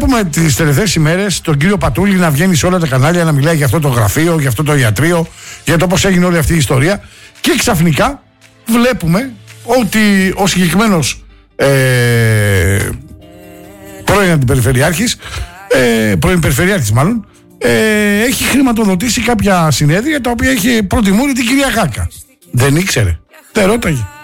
βλέπουμε τις τελευταίες ημέρες τον κύριο Πατούλη να βγαίνει σε όλα τα κανάλια να μιλάει για αυτό το γραφείο, για αυτό το ιατρείο, για το πώς έγινε όλη αυτή η ιστορία. Και ξαφνικά βλέπουμε ότι ο συγκεκριμένος πρώην αντιπεριφερειάρχης, πρώην περιφερειάρχης μάλλον, έχει χρηματοδοτήσει κάποια συνέδρια τα οποία έχει προτιμούν την κυρία Γάκα. Δεν ήξερε. Δεν ρώταγε.